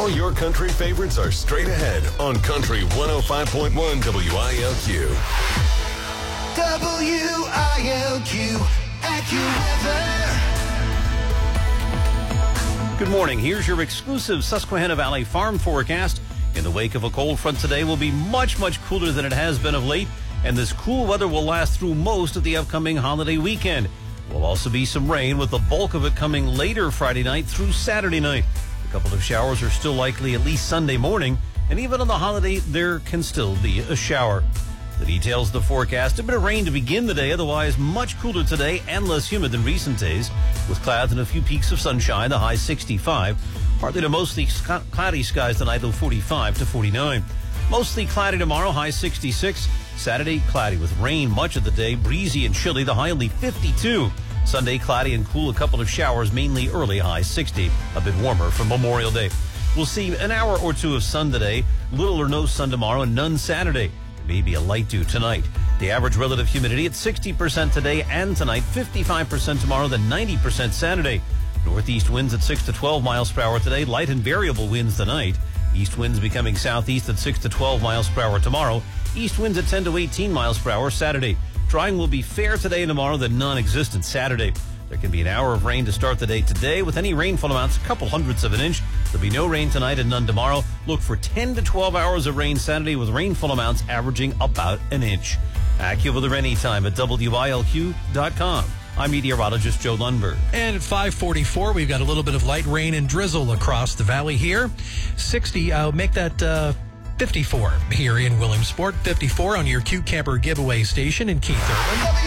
All your country favorites are straight ahead on Country 105.1 WILQ. WILQ AccuWeather. Good morning. Here's your exclusive Susquehanna Valley farm forecast. In the wake of a cold front today, will be much cooler than it has been of late, and this cool weather will last through most of the upcoming holiday weekend. Will also be some rain, with the bulk of it coming later Friday night through Saturday night. A couple of showers are still likely at least Sunday morning, and even on the holiday, there can still be a shower. The details of the forecast: a bit of rain to begin the day, otherwise much cooler today and less humid than recent days, with clouds and a few peaks of sunshine, the high 65. Partly to mostly cloudy skies tonight, though 45 to 49. Mostly cloudy tomorrow, high 66. Saturday, cloudy with rain much of the day, breezy and chilly, the high only 52. Sunday, cloudy and cool, a couple of showers, mainly early, high 60. A bit warmer for Memorial Day. We'll see an hour or two of sun today, little or no sun tomorrow, and none Saturday. Maybe a light dew tonight. The average relative humidity at 60% today and tonight, 55% tomorrow, then 90% Saturday. Northeast winds at 6 to 12 miles per hour today, light and variable winds tonight. East winds becoming southeast at 6 to 12 miles per hour tomorrow. East winds at 10 to 18 miles per hour Saturday. Drying will be fair today and tomorrow, then non-existent Saturday. There can be an hour of rain to start the day today, with any rainfall amounts a couple hundredths of an inch. There'll be no rain tonight and none tomorrow. Look for 10 to 12 hours of rain Saturday, with rainfall amounts averaging about an inch. AccuWeather anytime at WILQ.com. I'm meteorologist Joe Lundberg. And at 5:44, we've got a little bit of light rain and drizzle across the valley here. 60, make that 54 here in Williamsport. 54 on your Q Camper giveaway station in Keith Irwin.